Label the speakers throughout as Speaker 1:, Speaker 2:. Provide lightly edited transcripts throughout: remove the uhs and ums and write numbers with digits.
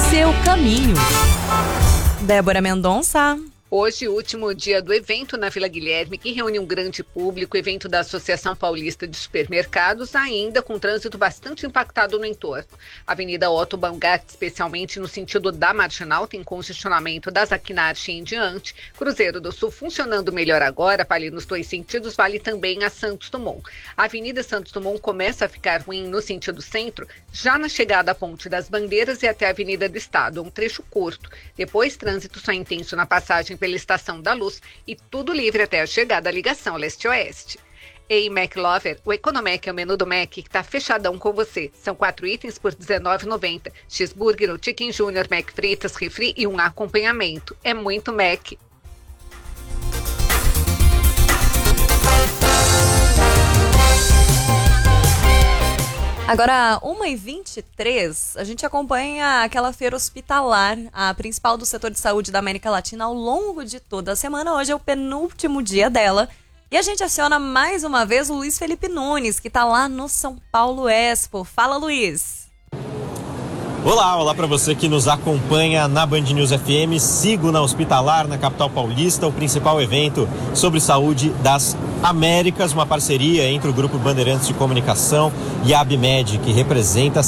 Speaker 1: seu caminho. Débora Mendonça.
Speaker 2: Hoje, último dia do evento na Vila Guilherme, que reúne um grande público, evento da Associação Paulista de Supermercados, ainda com trânsito bastante impactado no entorno. Avenida Otto Baumgart, especialmente no sentido da Marginal, tem congestionamento das Aquinarte em diante. Cruzeiro do Sul funcionando melhor agora, para ali nos dois sentidos, vale também a Santos Dumont. A Avenida Santos Dumont começa a ficar ruim no sentido centro, já na chegada à Ponte das Bandeiras e até a Avenida do Estado, um trecho curto. Depois, trânsito só intenso na passagem pela Estação da Luz e tudo livre até a chegada à ligação leste-oeste. Ei, McLover, o Economec é o menu do Mac que tá fechadão com você. São 4 itens por R$19,90. Cheeseburger, o Chicken Junior, Mac fritas, refri e um acompanhamento. É muito Mac.
Speaker 1: Agora, 1h23, a gente acompanha aquela feira hospitalar, a principal do setor de saúde da América Latina ao longo de toda a semana. Hoje é o penúltimo dia dela. E a gente aciona mais uma vez o Luiz Felipe Nunes, que está lá no São Paulo Expo. Fala, Luiz!
Speaker 3: Olá para você que nos acompanha na Band News FM. Sigo na Hospitalar, na capital paulista, o principal evento sobre saúde das Américas, uma parceria entre o Grupo Bandeirantes de Comunicação e a ABMed, que representa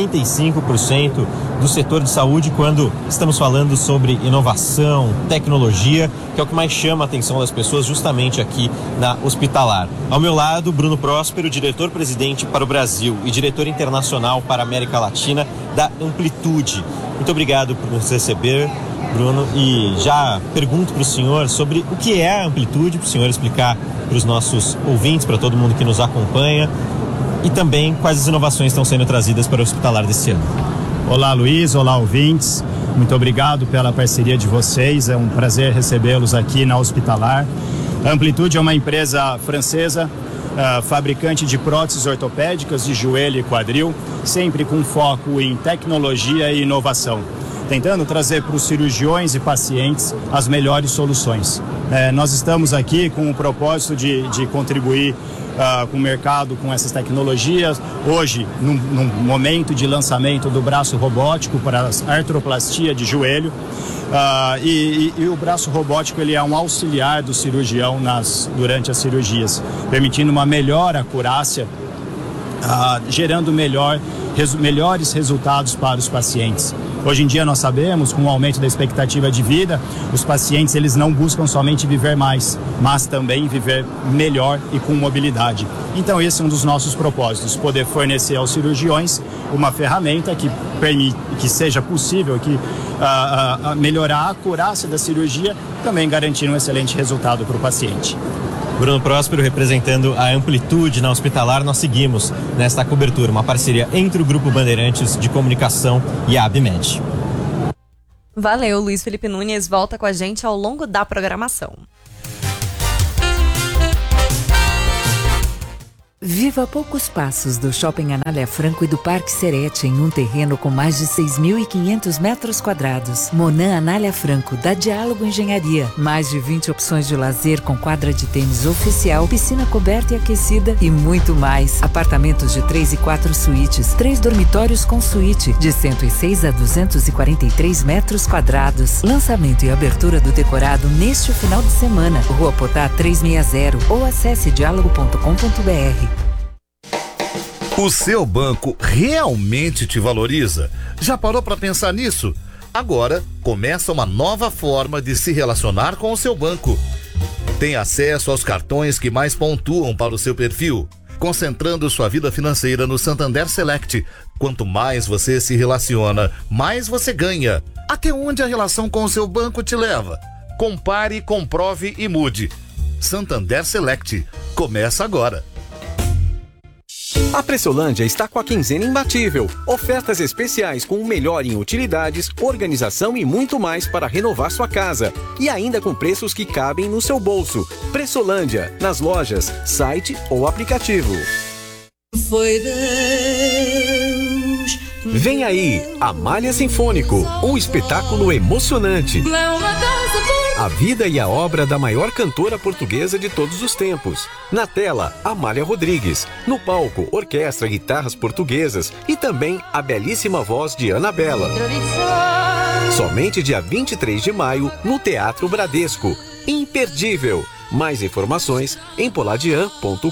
Speaker 3: 65% do setor de saúde quando estamos falando sobre inovação, tecnologia, que é o que mais chama a atenção das pessoas justamente aqui na Hospitalar. Ao meu lado, Bruno Próspero, diretor-presidente para o Brasil e diretor internacional para a América Latina da Amplitude. Muito obrigado por nos receber, Bruno, e já pergunto para o senhor sobre o que é a Amplitude, para o senhor explicar para os nossos ouvintes, para todo mundo que nos acompanha, e também quais as inovações estão sendo trazidas para o Hospitalar desse ano.
Speaker 4: Olá, Luiz, olá, ouvintes, muito obrigado pela parceria de vocês, é um prazer recebê-los aqui na Hospitalar. A Amplitude é uma empresa francesa, fabricante de próteses ortopédicas de joelho e quadril, sempre com foco em tecnologia e inovação, tentando trazer para os cirurgiões e pacientes as melhores soluções. Nós estamos aqui com o propósito de contribuir com o mercado, com essas tecnologias. Hoje, num momento de lançamento do braço robótico para artroplastia de joelho, e o braço robótico ele é um auxiliar do cirurgião durante as cirurgias, permitindo uma melhor acurácia, gerando melhores resultados para os pacientes. Hoje em dia nós sabemos, com o aumento da expectativa de vida, os pacientes eles não buscam somente viver mais, mas também viver melhor e com mobilidade. Então esse é um dos nossos propósitos, poder fornecer aos cirurgiões uma ferramenta que permite, que seja possível melhorar a acurácia da cirurgia, também garantir um excelente resultado para o paciente.
Speaker 3: Bruno Próspero, representando a Amplitude na Hospitalar, nós seguimos nesta cobertura, uma parceria entre o Grupo Bandeirantes de Comunicação e a ABMed.
Speaker 1: Valeu, Luiz Felipe Nunes volta com a gente ao longo da programação.
Speaker 5: Viva a poucos passos do Shopping Anália Franco e do Parque Serete, em um terreno com mais de 6.500 metros quadrados. Monan Anália Franco, da Diálogo Engenharia. Mais de 20 opções de lazer com quadra de tênis oficial, piscina coberta e aquecida e muito mais. Apartamentos de 3 e 4 suítes, 3 dormitórios com suíte, de 106 a 243 metros quadrados. Lançamento e abertura do decorado neste final de semana. Rua Potá 360 ou acesse diálogo.com.br.
Speaker 6: O seu banco realmente te valoriza? Já parou para pensar nisso? Agora começa uma nova forma de se relacionar com o seu banco. Tem acesso aos cartões que mais pontuam para o seu perfil, concentrando sua vida financeira no Santander Select. Quanto mais você se relaciona, mais você ganha. Até onde a relação com o seu banco te leva? Compare, comprove e mude. Santander Select. Começa agora.
Speaker 7: A Pressolândia está com a quinzena imbatível. Ofertas especiais com o melhor em utilidades, organização e muito mais para renovar sua casa. E ainda com preços que cabem no seu bolso. Pressolândia, nas lojas, site ou aplicativo.
Speaker 8: Foi Deus
Speaker 7: Vem aí, Amália Sinfônico, um espetáculo emocionante. A vida e a obra da maior cantora portuguesa de todos os tempos. Na tela, Amália Rodrigues. No palco, orquestra, guitarras portuguesas e também a belíssima voz de Anabela. Somente dia 23 de maio, no Teatro Bradesco. Imperdível! Mais informações em poladian.com.br.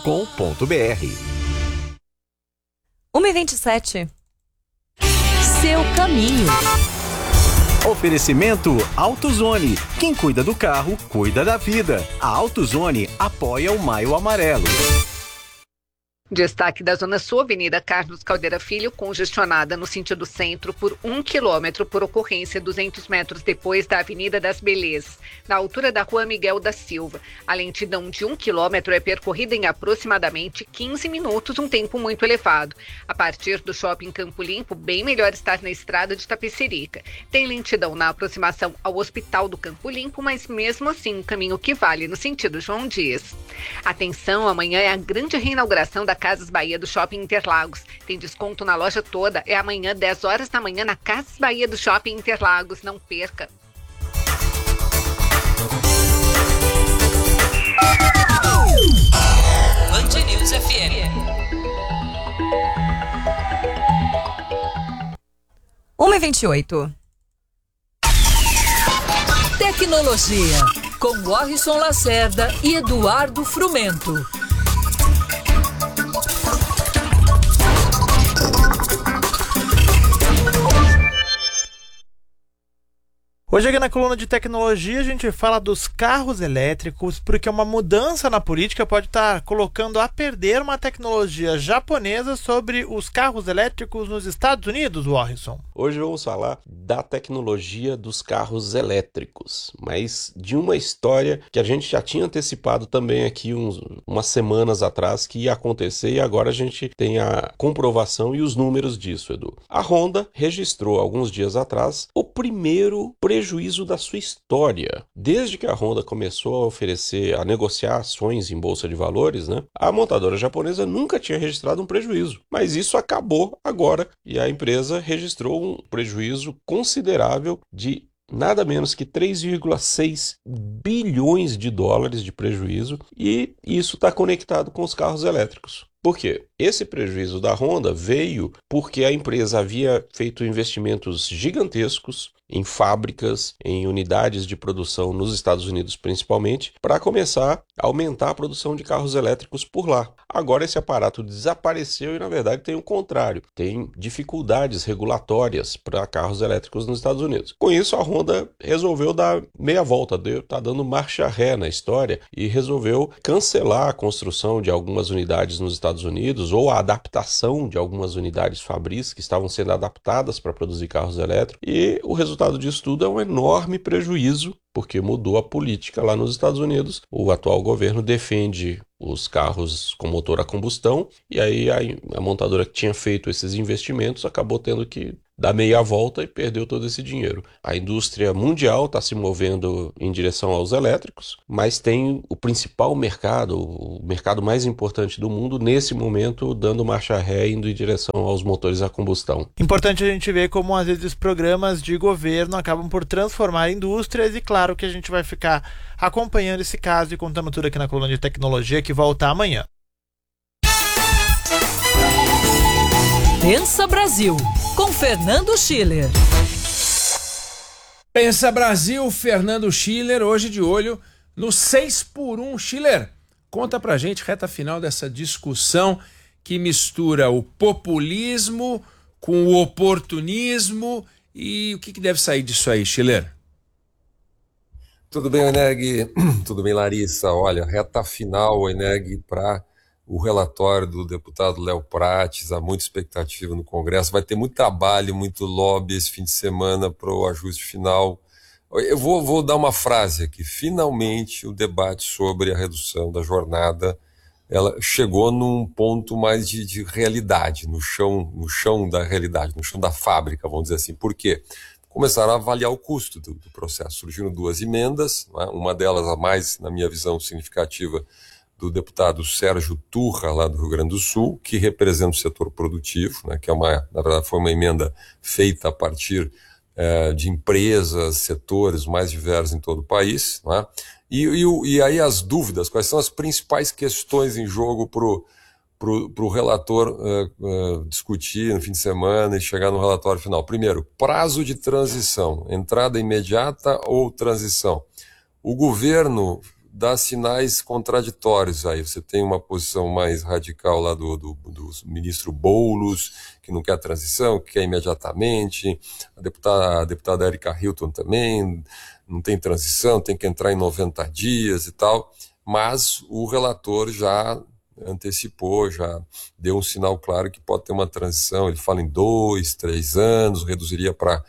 Speaker 1: 1h27.
Speaker 5: Seu caminho.
Speaker 7: Oferecimento AutoZone. Quem cuida do carro, cuida da vida. A AutoZone apoia o Maio Amarelo.
Speaker 2: Destaque da Zona Sul, Avenida Carlos Caldeira Filho, congestionada no sentido centro por 1 quilômetro por ocorrência 200 metros depois da Avenida das Belezas, na altura da Rua Miguel da Silva. A lentidão de 1 quilômetro é percorrida em aproximadamente 15 minutos, um tempo muito elevado. A partir do Shopping Campo Limpo, bem melhor estar na estrada de Tapecerica. Tem lentidão na aproximação ao Hospital do Campo Limpo, mas mesmo assim um caminho que vale no sentido João Dias. Atenção, amanhã é a grande reinauguração da Casas Bahia do Shopping Interlagos. Tem desconto na loja toda. É amanhã, 10 horas da manhã, na Casas Bahia do Shopping Interlagos. Não perca.
Speaker 5: Band News FM.
Speaker 1: 1h28.
Speaker 5: Tecnologia, com Warrison Lacerda e Eduardo Frumento.
Speaker 8: Hoje aqui na coluna de tecnologia a gente fala dos carros elétricos, porque uma mudança na política pode estar colocando a perder uma tecnologia japonesa sobre os carros elétricos nos Estados Unidos, Warrison.
Speaker 9: Hoje vamos falar da tecnologia dos carros elétricos, mas de uma história que a gente já tinha antecipado também aqui umas semanas atrás que ia acontecer e agora a gente tem a comprovação e os números disso, Edu. A Honda registrou alguns dias atrás o primeiro prejuízo da sua história. Desde que a Honda começou a negociar ações em bolsa de valores, a montadora japonesa nunca tinha registrado um prejuízo. Mas isso acabou agora e a empresa registrou um prejuízo considerável de nada menos que 3,6 bilhões de dólares de prejuízo, e isso está conectado com os carros elétricos. Por quê? Esse prejuízo da Honda veio porque a empresa havia feito investimentos gigantescos em fábricas, em unidades de produção nos Estados Unidos principalmente, para começar a aumentar a produção de carros elétricos por lá. Agora esse aparato desapareceu e na verdade tem o contrário, tem dificuldades regulatórias para carros elétricos nos Estados Unidos. Com isso a Honda resolveu dar meia volta, está dando marcha ré na história e resolveu cancelar a construção de algumas unidades nos Estados Unidos ou a adaptação de algumas unidades fabris que estavam sendo adaptadas para produzir carros elétricos, e o resultado disso tudo é um enorme prejuízo, porque mudou a política lá nos Estados Unidos. O atual governo defende os carros com motor a combustão, e aí a montadora que tinha feito esses investimentos acabou tendo que dar meia volta e perdeu todo esse dinheiro. A indústria mundial está se movendo em direção aos elétricos, mas tem o principal mercado, o mercado mais importante do mundo, nesse momento, dando marcha ré, indo em direção aos motores a combustão.
Speaker 8: Importante a gente ver como, às vezes, programas de governo acabam por transformar indústrias, e claro que a gente vai ficar acompanhando esse caso e contando tudo aqui na coluna de tecnologia, que volta amanhã.
Speaker 5: Pensa Brasil, com Fernando Schiller.
Speaker 10: Pensa Brasil, Fernando Schiller, hoje de olho no 6x1. Schiller, conta pra gente, reta final dessa discussão que mistura o populismo com o oportunismo, e o que deve sair disso aí, Schiller?
Speaker 11: Tudo bem, Eneg? Tudo bem, Larissa? Olha, reta final, Eneg, para o relatório do deputado Léo Prates. Há muita expectativa no Congresso. Vai ter muito trabalho, muito lobby esse fim de semana para o ajuste final. Eu vou dar uma frase aqui. Finalmente, o debate sobre a redução da jornada ela chegou num ponto mais de realidade, no chão da realidade, no chão da fábrica, vamos dizer assim. Por quê? Começaram a avaliar o custo do processo. Surgiram duas emendas, né? Uma delas, a mais, na minha visão, significativa, do deputado Sérgio Turra, lá do Rio Grande do Sul, que representa o setor produtivo, né, que é na verdade foi uma emenda feita a partir de empresas, setores mais diversos em todo o país, né? E aí as dúvidas, quais são as principais questões em jogo para o relator discutir no fim de semana e chegar no relatório final. Primeiro, prazo de transição, entrada imediata ou transição. O governo dá sinais contraditórios aí. Você tem uma posição mais radical lá do ministro Boulos, que não quer transição, que quer imediatamente. A deputada Erika Hilton também não tem transição, tem que entrar em 90 dias e tal. Mas o relator já antecipou, já deu um sinal claro que pode ter uma transição. Ele fala em 2, 3 anos, reduziria para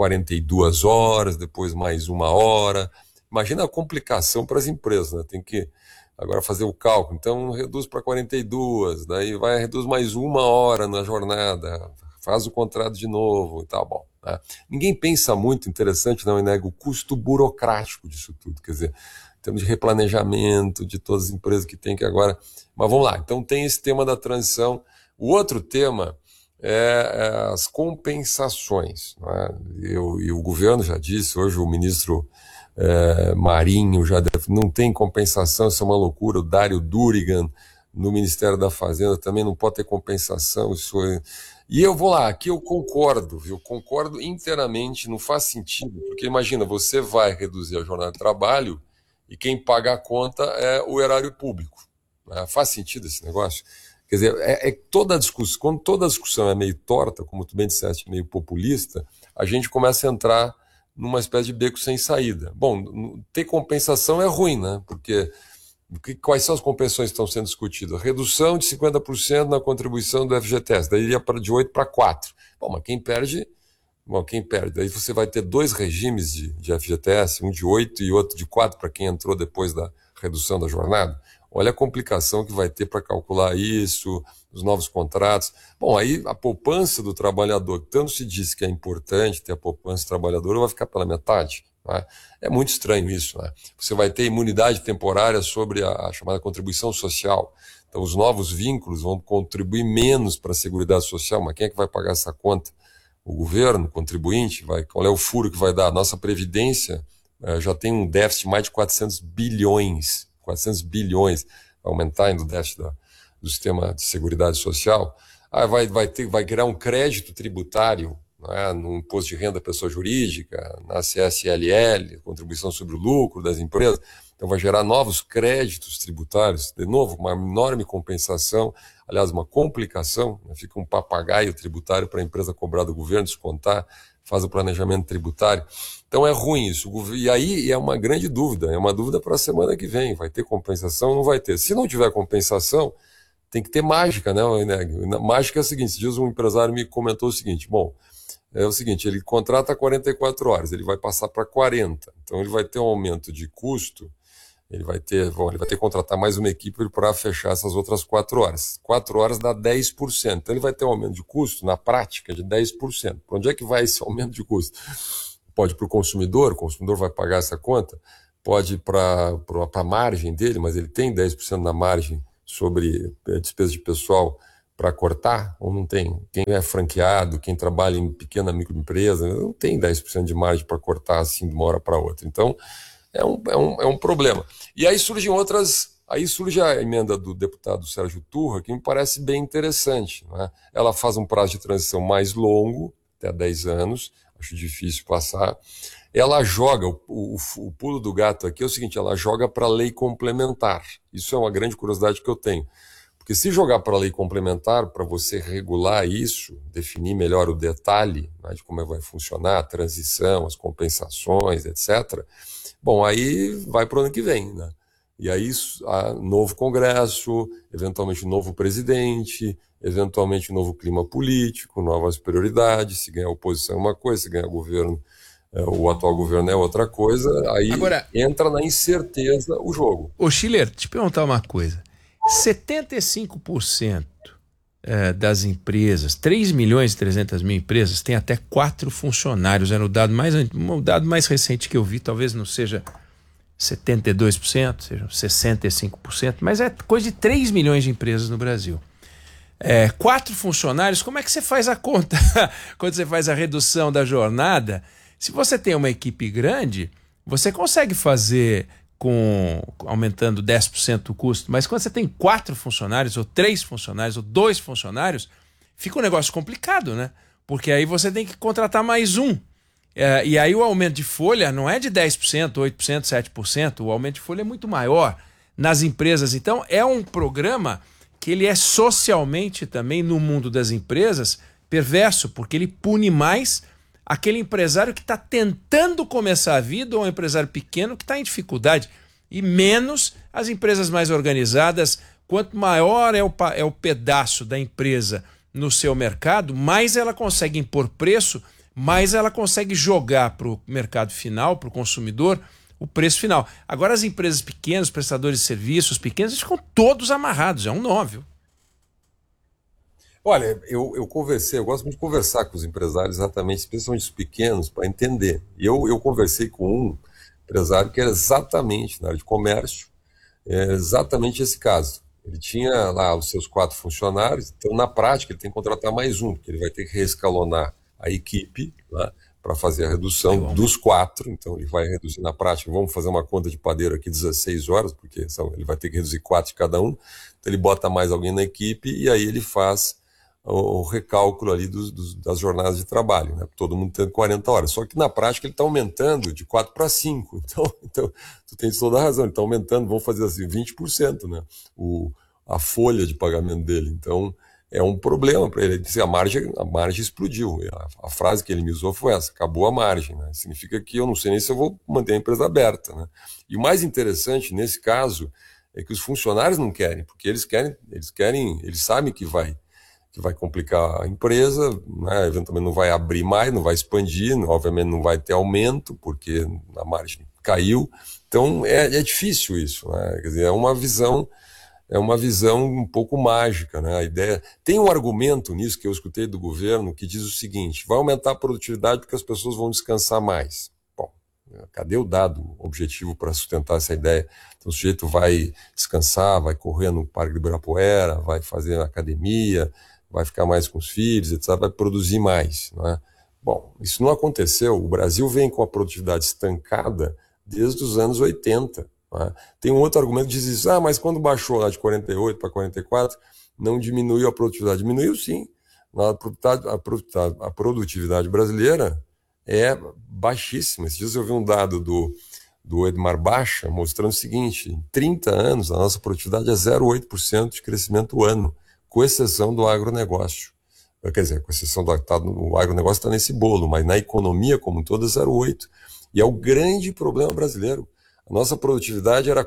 Speaker 11: 42 horas, depois mais 1 hora. Imagina a complicação para as empresas, né? Tem que agora fazer o cálculo. Então, reduz para 42, daí reduz mais 1 hora na jornada, faz o contrato de novo e tal. Bom, né? Ninguém pensa muito, interessante, não, Eneg, o custo burocrático disso tudo. Quer dizer, em termos de replanejamento de todas as empresas que tem que agora... Mas vamos lá, então tem esse tema da transição. O outro tema é as compensações, né? E o governo já disse, hoje o ministro... Marinho não tem compensação, isso é uma loucura. O Dário Durigan no Ministério da Fazenda também não pode ter compensação. E eu vou lá, aqui eu concordo, viu? Concordo inteiramente, não faz sentido, porque imagina, você vai reduzir a jornada de trabalho e quem paga a conta é o erário público, né? Faz sentido esse negócio? Quer dizer, toda a discussão, quando toda a discussão é meio torta, como tu bem disseste, meio populista, a gente começa a entrar numa espécie de beco sem saída. Bom, ter compensação é ruim, né? Porque quais são as compensações que estão sendo discutidas? Redução de 50% na contribuição do FGTS, daí iria de 8 para 4. Bom, mas quem perde? Daí você vai ter 2 regimes de FGTS, um de 8 e outro de 4 para quem entrou depois da redução da jornada. Olha a complicação que vai ter para calcular isso, os novos contratos. Bom, aí a poupança do trabalhador, que tanto se diz que é importante ter a poupança do trabalhador, vai ficar pela metade, né? É muito estranho isso, né? Você vai ter imunidade temporária sobre a chamada contribuição social. Então, os novos vínculos vão contribuir menos para a Seguridade Social, mas quem é que vai pagar essa conta? O governo, o contribuinte? Qual é o furo que vai dar? A nossa Previdência já tem um déficit de mais de 400 bilhões. 400 bilhões, vai aumentar ainda o déficit do sistema de seguridade social. Vai criar um crédito tributário, né, no imposto de renda da pessoa jurídica, na CSLL, contribuição sobre o lucro das empresas. Então vai gerar novos créditos tributários, de novo, uma enorme compensação, aliás, uma complicação, né, fica um papagaio tributário para a empresa cobrar do governo, descontar, faz o planejamento tributário. Então é ruim isso. E aí é uma grande dúvida, é uma dúvida para a semana que vem. Vai ter compensação ou não vai ter? Se não tiver compensação, tem que ter mágica, né? Mágica é o seguinte, diz um empresário me comentou o seguinte, é o seguinte, ele contrata 44 horas, ele vai passar para 40, então ele vai ter um aumento de custo, ele vai ter que contratar mais uma equipe para fechar essas outras 4 horas. 4 horas dá 10%. Então ele vai ter um aumento de custo, na prática, de 10%. Para onde é que vai esse aumento de custo? Pode para o consumidor vai pagar essa conta. Pode para a margem dele, mas ele tem 10% na margem sobre despesa de pessoal para cortar, ou não tem? Quem é franqueado, quem trabalha em pequena microempresa, não tem 10% de margem para cortar assim de uma hora para outra. Então, é um problema. E aí surge a emenda do deputado Sérgio Turra, que me parece bem interessante, né? Ela faz um prazo de transição mais longo, até 10 anos, acho difícil passar. Ela joga, o pulo do gato aqui é o seguinte, ela joga para a lei complementar. Isso é uma grande curiosidade que eu tenho. Porque se jogar para a lei complementar, para você regular isso, definir melhor o detalhe, né, de como é que vai funcionar a transição, as compensações, etc., bom, aí vai para o ano que vem, né? E aí novo Congresso, eventualmente novo presidente, eventualmente novo clima político, novas prioridades, se ganhar a oposição é uma coisa, se ganhar o governo, o atual governo é outra coisa, aí agora, entra na incerteza o jogo.
Speaker 10: Ô Schiller, te perguntar uma coisa, 75% das empresas, 3.300.000 empresas, têm até 4 funcionários. Era o dado mais recente que eu vi, talvez não seja 72%, sejam 65%, mas é coisa de 3 milhões de empresas no Brasil. 4 funcionários, como é que você faz a conta quando você faz a redução da jornada? Se você tem uma equipe grande, você consegue fazer aumentando 10% o custo, mas quando você tem 4 funcionários, ou 3 funcionários, ou 2 funcionários, fica um negócio complicado, né? Porque aí você tem que contratar mais um. E aí o aumento de folha não é de 10%, 8%, 7%, o aumento de folha é muito maior nas empresas. Então é um programa que ele é socialmente também, no mundo das empresas, perverso, porque ele pune mais aquele empresário que está tentando começar a vida, ou um empresário pequeno que está em dificuldade, e menos as empresas mais organizadas. Quanto maior é o pedaço da empresa no seu mercado, mais ela consegue impor preço, mais ela consegue jogar para o mercado final, para o consumidor, o preço final. Agora as empresas pequenas, prestadores de serviços pequenos, eles ficam todos amarrados, é um nó, viu?
Speaker 11: Olha, eu conversei, eu gosto muito de conversar com os empresários, exatamente, especialmente os pequenos, para entender. E eu conversei com um empresário que era exatamente na área de comércio, exatamente esse caso. Ele tinha lá os seus 4 funcionários, então na prática ele tem que contratar mais um, porque ele vai ter que reescalonar a equipe, né, para fazer a redução dos 4, então ele vai reduzir na prática, vamos fazer uma conta de padeiro aqui 16 horas, porque ele vai ter que reduzir 4 de cada um, então ele bota mais alguém na equipe e aí ele faz o recálculo ali das jornadas de trabalho, né, todo mundo tendo 40 horas, só que na prática ele está aumentando de 4 para 5, então tu tem toda a razão, ele está aumentando, vamos fazer assim, 20%, né, a folha de pagamento dele, então é um problema para ele. Ele disse, a margem explodiu. A frase que ele me usou foi essa, acabou a margem, né? Significa que eu não sei nem se eu vou manter a empresa aberta, né? E o mais interessante nesse caso é que os funcionários não querem, porque eles sabem que vai complicar a empresa, né? Eventualmente não vai abrir mais, não vai expandir, obviamente não vai ter aumento, porque a margem caiu. Então é difícil isso, né? Quer dizer, é uma visão um pouco mágica, né? A ideia... Tem um argumento nisso que eu escutei do governo que diz o seguinte, vai aumentar a produtividade porque as pessoas vão descansar mais. Bom, cadê o dado objetivo para sustentar essa ideia? Então o sujeito vai descansar, vai correr no Parque do Ibirapuera, vai fazer academia, vai ficar mais com os filhos, etc., vai produzir mais, né? Bom, isso não aconteceu. O Brasil vem com a produtividade estancada desde os anos 80. Tem um outro argumento que diz isso, mas quando baixou lá de 48 para 44, não diminuiu a produtividade. Diminuiu sim. A produtividade brasileira é baixíssima. Esses dias eu vi um dado do Edmar Baixa mostrando o seguinte, em 30 anos a nossa produtividade é 0,8% de crescimento ano, com exceção do agronegócio. Quer dizer, com exceção o agronegócio está nesse bolo, mas na economia como um todo é 0,8%. E é o grande problema brasileiro. A nossa produtividade era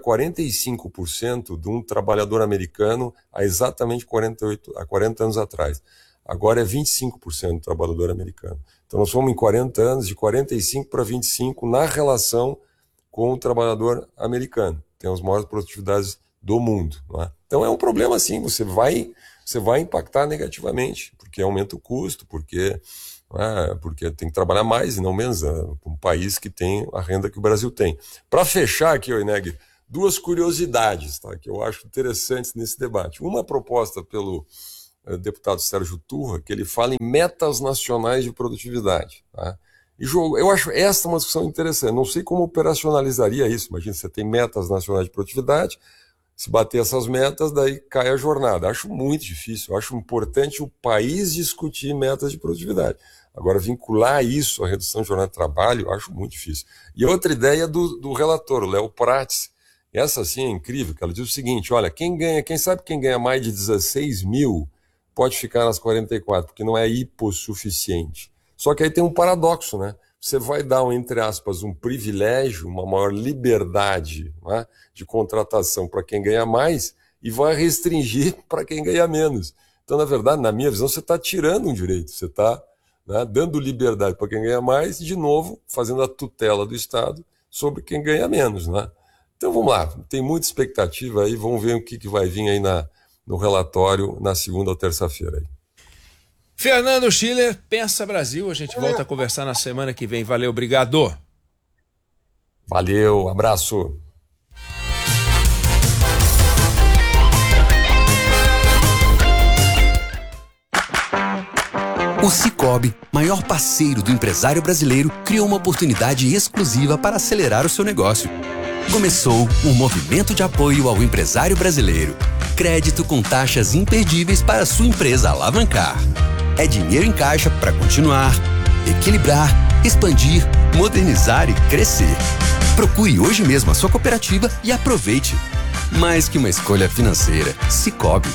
Speaker 11: 45% de um trabalhador americano há exatamente 40 anos atrás. Agora é 25% do trabalhador americano. Então nós fomos em 40 anos de 45 para 25 na relação com o trabalhador americano. Tem as maiores produtividades do mundo, não é? Então é um problema sim, você vai impactar negativamente, porque aumenta o custo, porque tem que trabalhar mais e não menos, um país que tem a renda que o Brasil tem. Para fechar aqui, Eneg, 2 curiosidades, tá, que eu acho interessantes nesse debate. Uma proposta pelo deputado Sérgio Turra, que ele fala em metas nacionais de produtividade. Tá? E eu acho essa uma discussão interessante. Não sei como operacionalizaria isso. Imagina, você tem metas nacionais de produtividade, se bater essas metas, daí cai a jornada. Acho muito difícil. Acho importante o país discutir metas de produtividade. Agora, vincular isso à redução de jornada de trabalho, acho muito difícil. E outra ideia do relator, o Léo Prates, essa sim é incrível, que ela diz o seguinte, olha, quem sabe quem ganha mais de 16 mil pode ficar nas 44, porque não é hipossuficiente. Só que aí tem um paradoxo, né? Você vai dar, entre aspas, um privilégio, uma maior liberdade, né, de contratação para quem ganha mais e vai restringir para quem ganha menos. Então, na verdade, na minha visão, você está tirando um direito, você está, né, dando liberdade para quem ganha mais e, de novo, fazendo a tutela do Estado sobre quem ganha menos. Né? Então, vamos lá, tem muita expectativa aí, vamos ver o que vai vir aí no relatório na segunda ou terça-feira.
Speaker 10: Fernando Schiller, Pensa Brasil. A gente volta a conversar na semana que vem. Valeu, obrigado.
Speaker 11: Valeu, abraço.
Speaker 12: O Sicoob, maior parceiro do empresário brasileiro, criou uma oportunidade exclusiva para acelerar o seu negócio. Começou um movimento de apoio ao empresário brasileiro. Crédito com taxas imperdíveis para sua empresa alavancar. É dinheiro em caixa para continuar, equilibrar, expandir, modernizar e crescer. Procure hoje mesmo a sua cooperativa e aproveite. Mais que uma escolha financeira, Sicoob.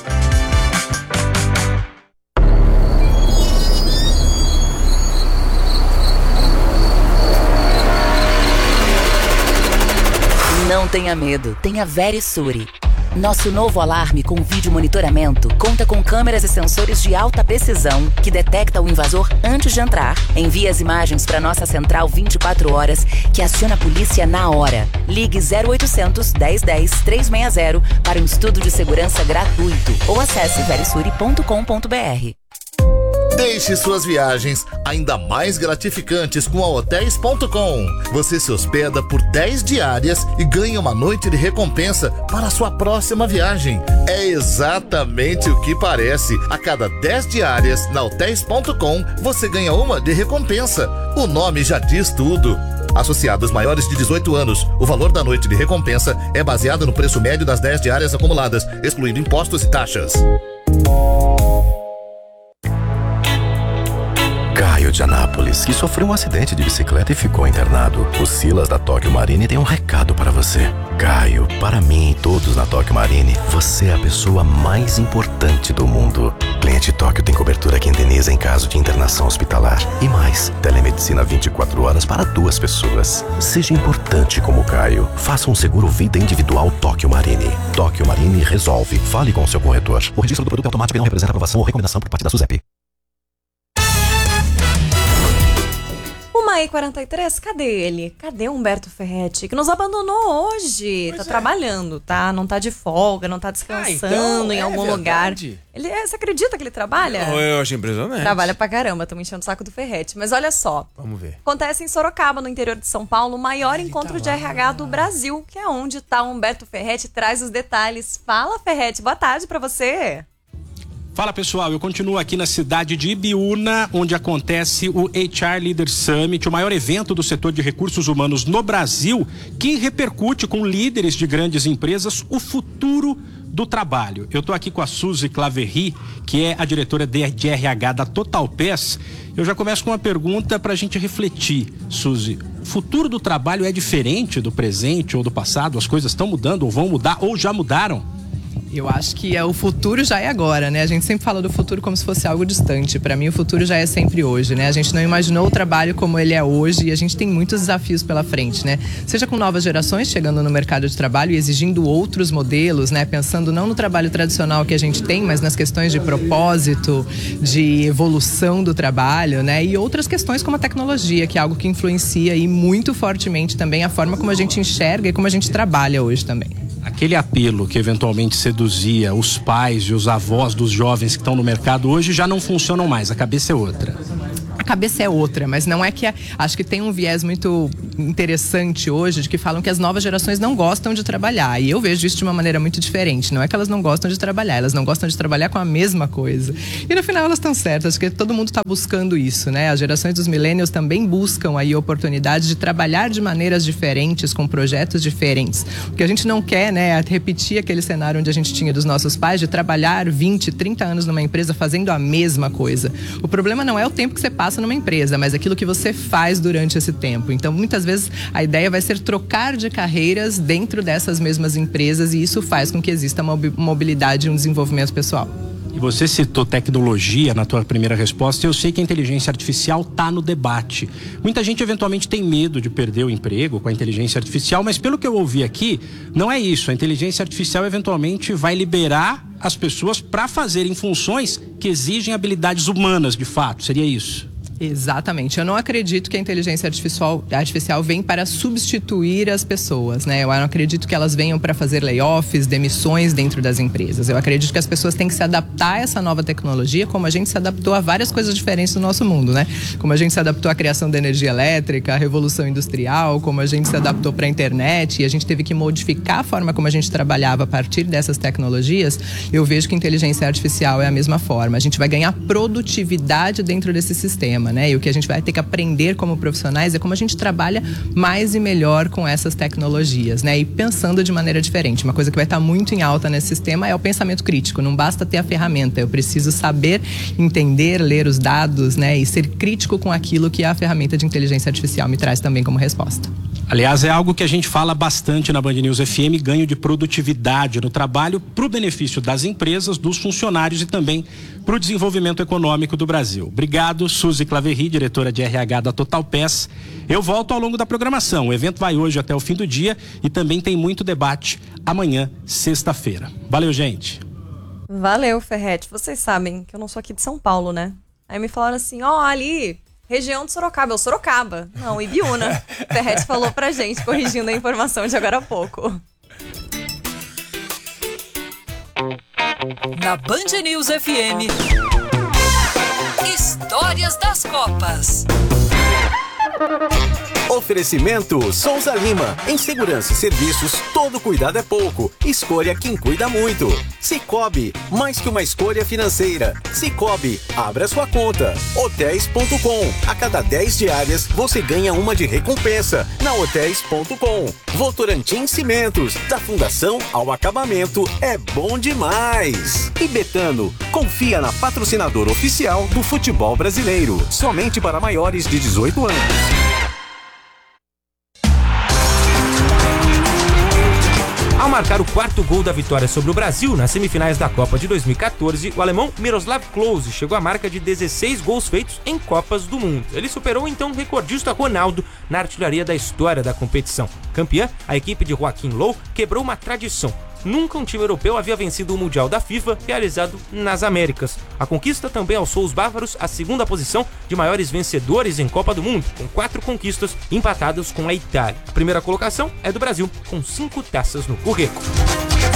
Speaker 13: Não tenha medo, tenha Verisure. Nosso novo alarme com vídeo monitoramento conta com câmeras e sensores de alta precisão que detecta o invasor antes de entrar. Envia as imagens para nossa central 24 horas que aciona a polícia na hora. Ligue 0800 1010 360 para um estudo de segurança gratuito ou acesse verisure.com.br.
Speaker 6: Deixe suas viagens ainda mais gratificantes com a Hotéis.com. Você se hospeda por 10 diárias e ganha uma noite de recompensa para a sua próxima viagem. É exatamente o que parece. A cada 10 diárias na Hotéis.com, você ganha uma de recompensa. O nome já diz tudo. Associados maiores de 18 anos, o valor da noite de recompensa é baseado no preço médio das 10 diárias acumuladas, excluindo impostos e taxas.
Speaker 14: Caio de Anápolis, que sofreu um acidente de bicicleta e ficou internado. O Silas da Tóquio Marine tem um recado para você. Caio, para mim e todos na Tóquio Marine, você é a pessoa mais importante do mundo. Cliente Tóquio tem cobertura que indeniza em caso de internação hospitalar. E mais, telemedicina 24 horas para 2 pessoas. Seja importante como Caio. Faça um seguro vida individual Tóquio Marine. Tóquio Marine resolve. Fale com o seu corretor. O registro do produto é automático e não representa aprovação ou recomendação por parte da SUSEP.
Speaker 1: 1h43, cadê ele? Cadê Humberto Ferretti? Que nos abandonou hoje. Tá trabalhando, tá? Não tá de folga, não tá descansando em algum lugar. Você acredita que ele trabalha?
Speaker 10: Eu acho impressionante.
Speaker 1: Trabalha pra caramba, estamos enchendo o saco do Ferretti. Mas olha só.
Speaker 10: Vamos ver.
Speaker 1: Acontece em Sorocaba, no interior de São Paulo, o maior encontro de RH do Brasil, que é onde tá Humberto Ferretti, traz os detalhes. Fala, Ferretti, boa tarde pra você.
Speaker 15: Fala pessoal, eu continuo aqui na cidade de Ibiúna, onde acontece o HR Leader Summit, o maior evento do setor de recursos humanos no Brasil, que repercute com líderes de grandes empresas o futuro do trabalho. Eu estou aqui com a Suzy Claverry, que é a diretora de RH da Total Pass. Eu já começo com uma pergunta para a gente refletir, Suzy. O futuro do trabalho é diferente do presente ou do passado? As coisas estão mudando ou vão mudar ou já mudaram?
Speaker 16: Eu acho que o futuro já é agora, né? A gente sempre fala do futuro como se fosse algo distante. Para mim, o futuro já é sempre hoje, né? A gente não imaginou o trabalho como ele é hoje e a gente tem muitos desafios pela frente, né? Seja com novas gerações chegando no mercado de trabalho e exigindo outros modelos, né? Pensando não no trabalho tradicional que a gente tem, mas nas questões de propósito, de evolução do trabalho, né? E outras questões como a tecnologia, que é algo que influencia aí muito fortemente também a forma como a gente enxerga e como a gente trabalha hoje também.
Speaker 15: Aquele apelo que eventualmente seduzia os pais e os avós dos jovens que estão no mercado hoje já não funcionam mais, a cabeça é outra.
Speaker 16: A cabeça é outra, mas não é que... Acho que tem um viés muito interessante hoje de que falam que as novas gerações não gostam de trabalhar. E eu vejo isso de uma maneira muito diferente. Não é que elas não gostam de trabalhar, elas não gostam de trabalhar com a mesma coisa. E no final elas estão certas, porque todo mundo está buscando isso, né? As gerações dos millennials também buscam aí oportunidades de trabalhar de maneiras diferentes, com projetos diferentes. O que a gente não quer, né, é repetir aquele cenário onde a gente tinha dos nossos pais de trabalhar 20, 30 anos numa empresa fazendo a mesma coisa. O problema não é o tempo que você passa numa empresa, mas aquilo que você faz durante esse tempo. Então, muitas vezes, a ideia vai ser trocar de carreiras dentro dessas mesmas empresas e isso faz com que exista uma mobilidade e um desenvolvimento pessoal.
Speaker 15: E você citou tecnologia na tua primeira resposta, e eu sei que a inteligência artificial está no debate. Muita gente eventualmente tem medo de perder o emprego com a inteligência artificial, mas pelo que eu ouvi aqui, não é isso. A inteligência artificial eventualmente vai liberar as pessoas para fazerem funções que exigem habilidades humanas, de fato. Seria isso?
Speaker 16: Exatamente. Eu não acredito que a inteligência artificial vem para substituir as pessoas, né? Eu não acredito que elas venham para fazer layoffs, demissões dentro das empresas. Eu acredito que as pessoas têm que se adaptar a essa nova tecnologia, como a gente se adaptou a várias coisas diferentes no nosso mundo, né? Como a gente se adaptou à criação da energia elétrica, à revolução industrial, como a gente se adaptou para a internet e a gente teve que modificar a forma como a gente trabalhava a partir dessas tecnologias. Eu vejo que a inteligência artificial é a mesma forma. A gente vai ganhar produtividade dentro desse sistema, né? E o que a gente vai ter que aprender como profissionais é como a gente trabalha mais e melhor com essas tecnologias, né? E pensando de maneira diferente. Uma coisa que vai estar muito em alta nesse sistema é o pensamento crítico. Não basta ter a ferramenta, eu preciso saber entender, ler os dados, né? E ser crítico com aquilo que a ferramenta de inteligência artificial me traz também como resposta.
Speaker 15: Aliás, é algo que a gente fala bastante na Band News FM, ganho de produtividade no trabalho para o benefício das empresas, dos funcionários e também para o desenvolvimento econômico do Brasil. Obrigado, Suzy Claverry, diretora de RH da Total Pass. Eu volto ao longo da programação. O evento vai hoje até o fim do dia e também tem muito debate amanhã, sexta-feira. Valeu, gente.
Speaker 1: Valeu, Ferretti. Vocês sabem que eu não sou aqui de São Paulo, né? Aí me falaram assim, ali... região de Sorocaba, Sorocaba. Não, Ibiúna. Ferretti falou pra gente, corrigindo a informação de agora a pouco.
Speaker 17: Na Band News FM, Histórias das Copas.
Speaker 7: Oferecimento Souza Lima. Em segurança e serviços, todo cuidado é pouco. Escolha quem cuida muito. Cicobi, mais que uma escolha financeira. Cicobi, abra sua conta. Hotéis.com. A cada 10 diárias, você ganha uma de recompensa. Na Hotéis.com. Votorantim Cimentos. Da fundação ao acabamento, é bom demais. E Betano, confia na patrocinadora oficial do futebol brasileiro. Somente para maiores de 18 anos.
Speaker 18: Ao marcar o quarto gol da vitória sobre o Brasil nas semifinais da Copa de 2014, o alemão Miroslav Klose chegou à marca de 16 gols feitos em Copas do Mundo. Ele superou então o recordista Ronaldo na artilharia da história da competição. Campeã, a equipe de Joachim Löw quebrou uma tradição. Nunca um time europeu havia vencido o Mundial da FIFA realizado nas Américas. A conquista também alçou os bávaros à segunda posição de maiores vencedores em Copa do Mundo, com 4 conquistas empatadas com a Itália. A primeira colocação é do Brasil, com 5 taças no currículo.